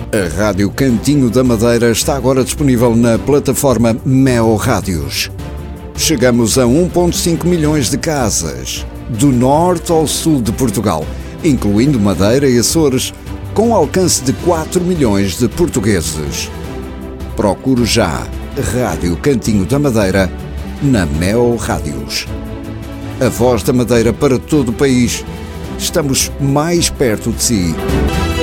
A Rádio Cantinho da Madeira está agora disponível na plataforma Meo Rádios. Chegamos a 1,5 milhões de casas, do norte ao sul de Portugal, incluindo Madeira e Açores, com alcance de 4 milhões de portugueses. Procure já Rádio Cantinho da Madeira na Meo Rádios. A voz da Madeira para todo o país. Estamos mais perto de si.